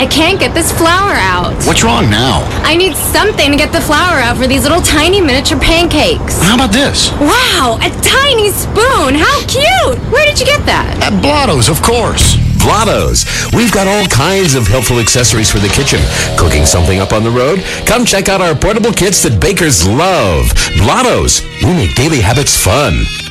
I can't get this flour out. What's wrong now? I need something to get the flour out for these little tiny miniature pancakes. How about this? Wow, a tiny spoon. How cute. Where did you get that? At Blotto's, of course. Blotto's. We've got all kinds of helpful accessories for the kitchen. Cooking something up on the road? Come check out our portable kits that bakers love. Blotto's. We make daily habits fun.